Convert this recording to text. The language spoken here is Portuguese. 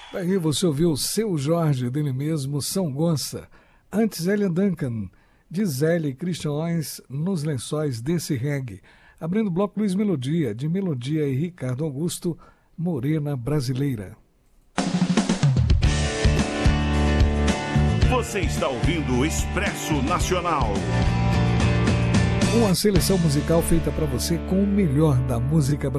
Aí você ouviu o Seu Jorge, dele mesmo, São Gonça. Antes, Elian Duncan, de Zélia e Christian Oins, Nos Lençóis desse Reggae. Abrindo o bloco Luiz Melodia, de Melodia e Ricardo Augusto, Morena Brasileira. Você está ouvindo o Expresso Nacional. Uma seleção musical feita para você com o melhor da música brasileira.